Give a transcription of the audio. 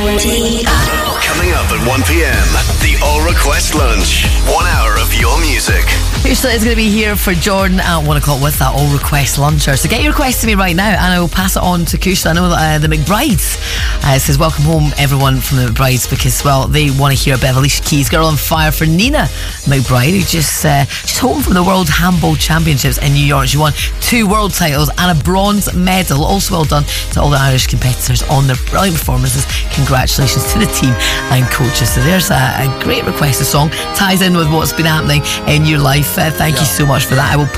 Coming up at 1 p.m, the All Request Lunch. 1 hour of your music. Usually it's going to be here for Jordan at 1 o'clock with that All Request Luncher. So get your request to me right now and I will pass it on to Kushla. I know that the McBrides says welcome home everyone from the McBrides, because, well, they want to hear a bit of Alicia Keys' Girl on Fire for Nina McBride, who she's home from the World Handball Championships in New York. She won 2 world titles and a bronze medal. Also well done to all the Irish competitors on their brilliant performances. Congratulations to the team and coaches. So there's a great requested song, ties in with what's been happening in your life. Thank you so much for that. I will